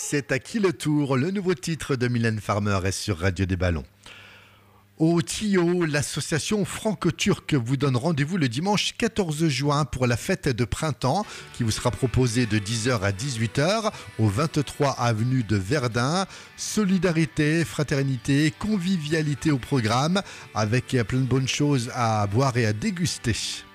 C'est à qui le tour? Le nouveau titre de Mylène Farmer est sur Radio des Ballons. Au TIO, l'association franco-turque vous donne rendez-vous le dimanche 14 juin pour la fête de printemps qui vous sera proposée de 10h à 18h au 23 avenue de Verdun. Solidarité, fraternité, convivialité au programme avec plein de bonnes choses à boire et à déguster.